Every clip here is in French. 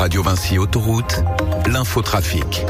Radio Vinci Autoroute, l'infotrafic.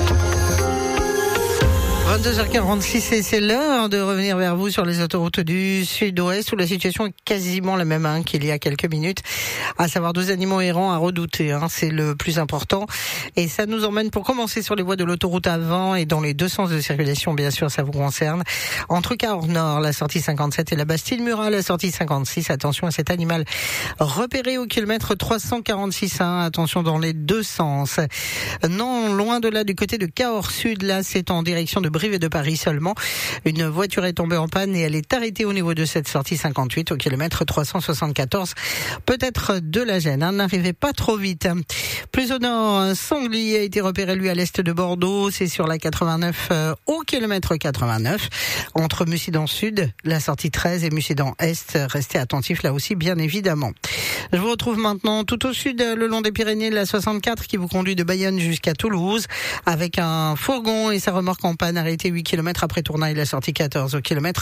22h46 et c'est l'heure de revenir vers vous sur les autoroutes du sud-ouest où la situation est quasiment la même qu'il y a quelques minutes, à savoir 2 animaux errants à redouter, c'est le plus important. Et ça nous emmène pour commencer sur les voies de l'autoroute A20 et dans les 2 sens de circulation, bien sûr, ça vous concerne. Entre Cahors Nord, la sortie 57 et la Bastille-Murat, la sortie 56. Attention à cet animal repéré au kilomètre 346, attention dans les 2 sens. Non, loin de là, du côté de Cahors Sud, là, c'est en direction de Brive et de Paris seulement. Une voiture est tombée en panne et elle est arrêtée au niveau de cette sortie 58 au kilomètre 374. Peut-être de la gêne, n'arrivez pas trop vite. Plus au nord, un sanglier a été repéré lui à l'est de Bordeaux. C'est sur la 89 au kilomètre 89. Entre Mussidan Sud, la sortie 13 et Mussidan Est. Restez attentifs là aussi, bien évidemment. Je vous retrouve maintenant tout au sud, le long des Pyrénées, la 64 qui vous conduit de Bayonne jusqu'à Toulouse avec un fourgon et sa remorque en panne arrêté 8 km après Tournai, la sortie 14 au kilomètre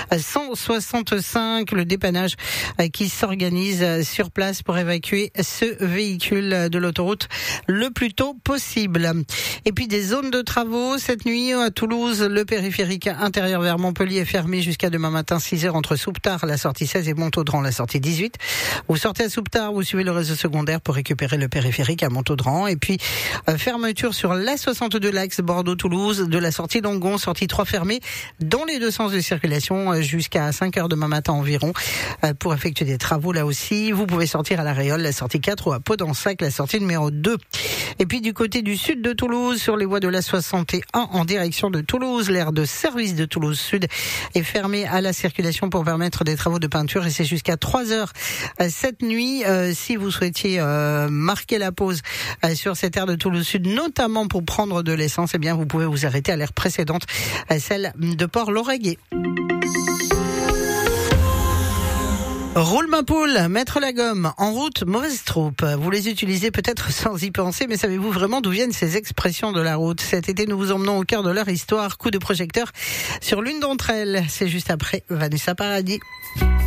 165. Le dépannage qui s'organise sur place pour évacuer ce véhicule de l'autoroute le plus tôt possible. Et puis des zones de travaux cette nuit à Toulouse. Le périphérique intérieur vers Montpellier est fermé jusqu'à demain matin 6h entre Souptard, la sortie 16 et Montaudran, la sortie 18. Vous sortez à Souptard, vous suivez le réseau secondaire pour récupérer le périphérique à Montaudran. Et puis fermeture sur la 62 l'axe Bordeaux-Toulouse de la sortie Longon, sortie 3 fermée dans les 2 sens de circulation jusqu'à 5h demain matin environ pour effectuer des travaux là aussi. Vous pouvez sortir à la Réole, la sortie 4 ou à Pau-d'Ensac, la sortie numéro 2. Et puis du côté du sud de Toulouse, sur les voies de la 61 en direction de Toulouse, l'aire de service de Toulouse Sud est fermée à la circulation pour permettre des travaux de peinture et c'est jusqu'à 3h cette nuit. Si vous souhaitiez marquer la pause sur cette aire de Toulouse Sud, notamment pour prendre de l'essence, eh bien vous pouvez vous arrêter à l'aire précédente, celle de Port-Lauragais. Roule ma poule, mettre la gomme, en route, mauvaise troupe. Vous les utilisez peut-être sans y penser, mais savez-vous vraiment d'où viennent ces expressions de la route? Cet été, nous vous emmenons au cœur de leur histoire. Coup de projecteur sur l'une d'entre elles. C'est juste après Vanessa Paradis.